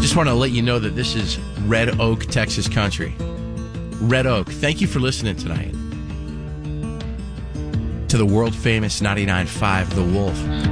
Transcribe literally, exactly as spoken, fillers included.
Just want to let you know that this is Red Oak, Texas country. Red Oak, thank you for listening tonight to the world famous ninety-nine point five The Wolf.